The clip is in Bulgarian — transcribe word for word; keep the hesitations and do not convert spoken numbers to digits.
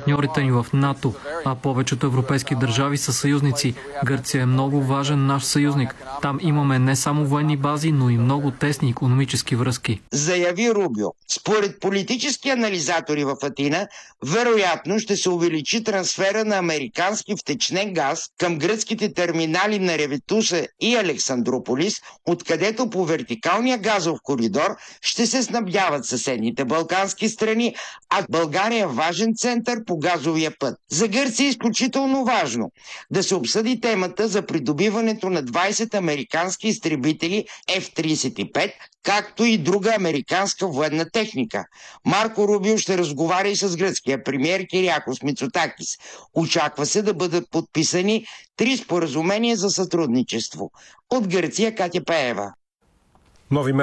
партньорите ни в НАТО, а повечето европейски държави са съюзници. Гърция е много важен наш съюзник. Там имаме не само военни бази, но и много тесни икономически връзки. Заяви Рубио. Според политически анализатори в Атина, вероятно ще се увеличи трансфера на американски втечнен газ към гръцките терминали на Реветуса и Александрополис, откъдето по вертикалния газов коридор ще се снабдяват съседните балкански страни, а България е важен център по газовия път. За Гърция е изключително важно да се обсъди темата за придобиването на двайсет американски изтребители Еф трийсет и пет, както и друга американска военна техника. Марко Рубио ще разговаря и с гръцкия премиер Кириакос Мицотакис. Очаква се да бъдат подписани три споразумения за сътрудничество. От Гърция Катя Пеева. Нови